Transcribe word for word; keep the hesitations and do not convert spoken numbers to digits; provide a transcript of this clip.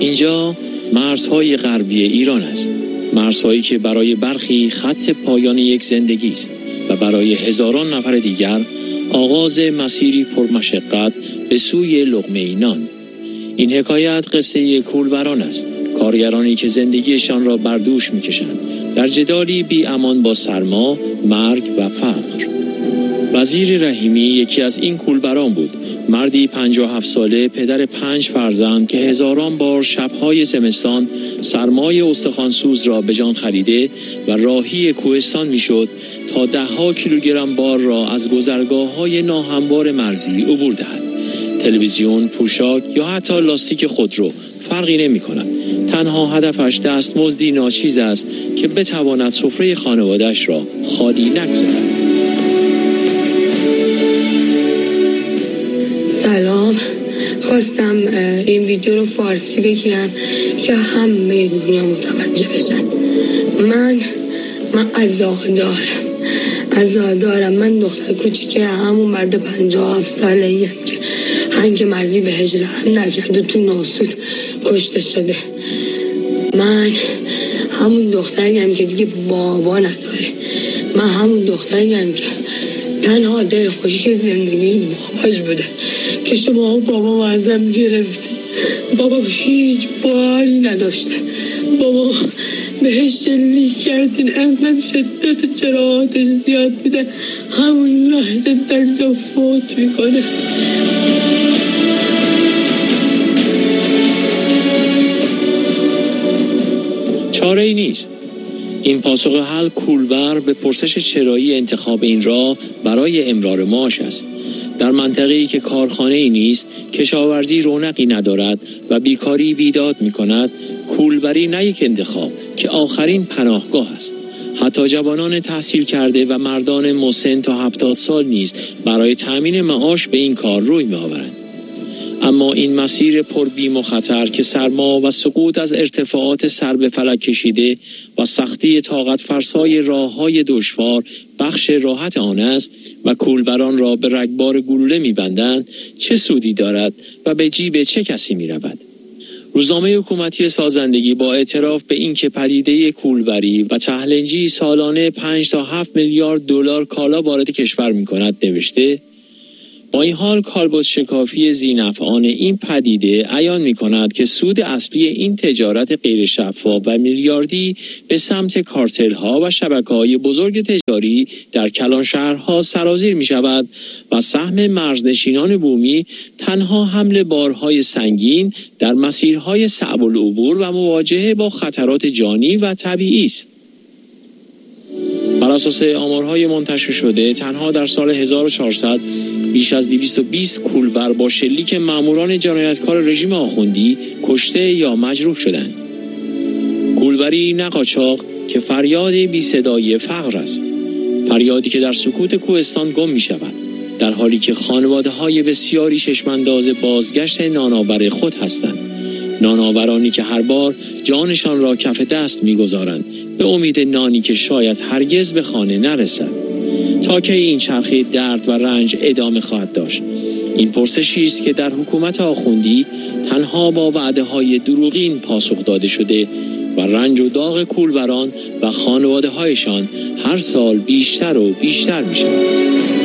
اینجا مرزهای غربی ایران است. مرزهایی که برای برخی خط پایان یک زندگی است و برای هزاران نفر دیگر آغاز مسیری پرمشقت به سوی لقمه نان. این حکایت قصه کولبران است. کارگرانی که زندگیشان را بر دوش می‌کشند در جدالی بی امان با سرما، مرگ و فقر. وزیر رحیمی یکی از این کولبران بود. مردی پنجاه و هفت ساله، پدر پنج فرزند که هزاران بار شب‌های زمستان سرمای استخوانسوز را به جان خریده و راهی کوهستان می‌شد تا ده‌ها کیلوگرم بار را از گذرگاه‌های ناهموار مرزی عبور دهد. تلویزیون، پوشاک یا حتی لاستیک خودرو فرقی نمی‌کند. تنها هدفش دستمزدی ناچیز است که بتواند سفره خانواده‌اش را خالی نگذارد. سلام، خواستم این ویدیو رو فارسی بگیرم که همه دنیا متوجه بشن. من من عزادارم عزادارم من دختر کوچیکه همون مرد پنجاه و هفت ساله ایم که هنگ مرزی بهش رحم نکرده تو ناسود کشته شده. من همون دختریم که دیگه بابا نداره. من همون دختریم که تنها دل خوشی زندگی باباش بوده که شما بابا ازم گرفتی. بابا هیچ باری نداشته. بابا بهش شلیک کردین، انقدر شدت جراحاتش زیاد بوده همون لحظه در فوت میکنه. چاره ای نیست. این پاسخ حل کولبر به پرسش چرایی انتخاب این راه برای امرار معاش است. در منطقه‌ای که کارخانه ای نیست، کشاورزی رونقی ندارد و بیکاری بیداد می کند، کولبری نه یک انتخاب که آخرین پناهگاه است. حتی جوانان تحصیل کرده و مردان مسن تا هفتاد سال نیز برای تأمین معاش به این کار روی می آورند. اما این مسیر پر بیم و خطر که سرما و سقوط از ارتفاعات سر به فلک کشیده و سختی طاقت فرسای راه‌های دشوار بخش راحت آن است و کولبران را به رگبار گلوله می‌بندند، چه سودی دارد و به جیب چه کسی می‌رود؟ روزنامه حکومتی سازندگی با اعتراف به اینکه پدیده کولبری و تهلنجی سالانه پنج تا هفت میلیارد دلار کالا وارد کشور می‌کند نوشته: با این حال کالبد شکافی ذی‌نفعان این پدیده عیان می‌کند که سود اصلی این تجارت غیر شفاف و میلیاردی به سمت کارتل‌ها و شبکه‌های بزرگ تجاری در کلان شهرها سرازیر می‌شود و سهم مرزنشینان بومی تنها حمل بارهای سنگین در مسیرهای صعب العبور و مواجهه با خطرات جانی و طبیعی است. بر اساس آمارهای منتشر شده تنها در سال هزار و چهارصد بیش از دویست و بیست کولبر با شلیک ماموران جنایتکار رژیم آخوندی کشته یا مجروح شدند. کولبری نه قاچاق که فریاد بی صدای فقر است، فریادی که در سکوت کوهستان گم می شود، در حالی که خانواده‌های بسیاری چشمانداز بازگشت نانآور خود هستند. نانآورانی که هر بار جانشان را کف دست می‌گذارند به امید نانی که شاید هرگز به خانه نرسد. تا کی این چرخه درد و رنج ادامه خواهد داشت؟ این پرسشی است که در حکومت آخوندی تنها با وعده‌های دروغین پاسخ داده شده و رنج و داغ کولبران و خانواده‌هایشان هر سال بیشتر و بیشتر می‌شود.